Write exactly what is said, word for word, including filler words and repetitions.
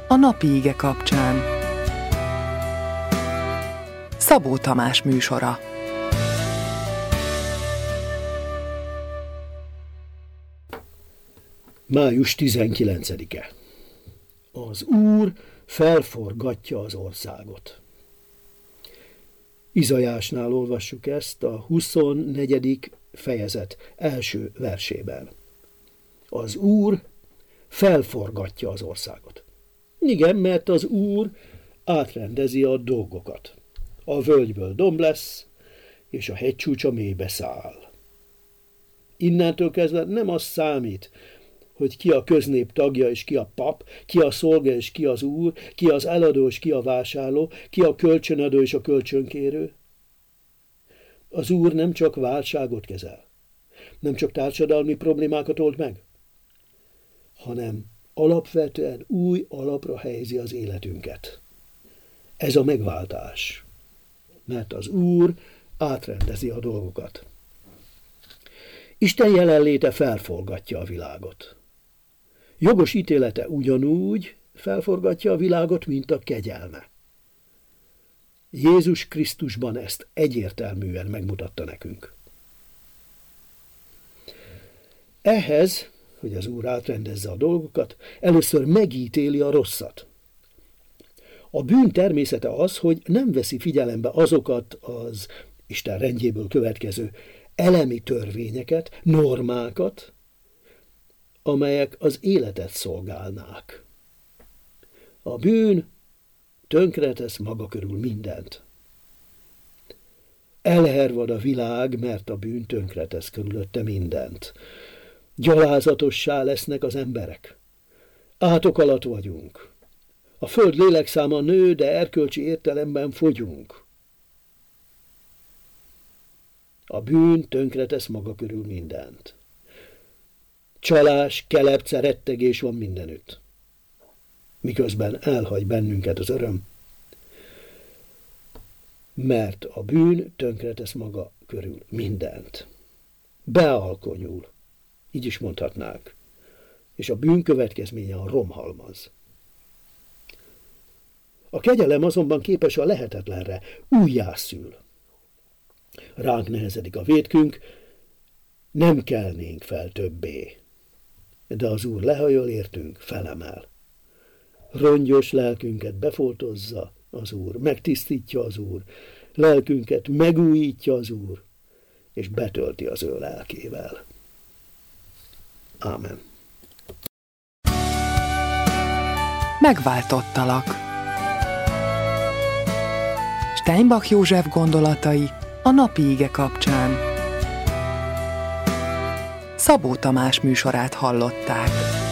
a napi ige kapcsán. Szabó Tamás műsora. május tizenkilencedike. Az Úr felforgatja az országot. Izaiásnál olvassuk ezt a huszonnegyedik fejezet első versében. Az Úr felforgatja az országot. Igen, mert az Úr átrendezi a dolgokat. A völgyből domb lesz, és a hegycsúcsa mélybe száll. Innentől kezdve nem az számít, hogy ki a köznép tagja és ki a pap, ki a szolga és ki az úr, ki az eladó és ki a vásárló, ki a kölcsönadó és a kölcsönkérő. Az Úr nem csak válságot kezel, nem csak társadalmi problémákat old meg, hanem alapvetően új alapra helyezi az életünket. Ez a megváltás, mert az Úr átrendezi a dolgokat. Isten jelenléte felforgatja a világot. Jogos ítélete ugyanúgy felforgatja a világot, mint a kegyelme. Jézus Krisztusban ezt egyértelműen megmutatta nekünk. Ehhez, hogy az Úr átrendezze a dolgokat, először megítéli a rosszat. A bűn természete az, hogy nem veszi figyelembe azokat az Isten rendjéből következő elemi törvényeket, normákat, amelyek az életet szolgálnák. A bűn tönkretesz maga körül mindent. Elhervad a világ, mert a bűn tönkretesz körülötte mindent. Gyalázatossá lesznek az emberek. Átok alatt vagyunk. A föld lélekszáma nő, de erkölcsi értelemben fogyunk. A bűn tönkretesz maga körül mindent. Csalás, kelepce, rettegés van mindenütt. Miközben elhagy bennünket az öröm. Mert a bűn tönkretesz maga körül mindent. Bealkonyul, így is mondhatnánk. És a bűn következménye a romhalmaz. A kegyelem azonban képes a lehetetlenre, újjászül. Ránk nehezedik a vétkünk, nem kelnénk fel többé. De az Úr lehajol értünk, felemel. Rongyos lelkünket befoltozza az Úr, megtisztítja az Úr, lelkünket megújítja az Úr, és betölti az ő lelkével. Ámen. Megváltottalak. Steinbach József gondolatai a napi ige kapcsán. Szabó Tamás műsorát hallották.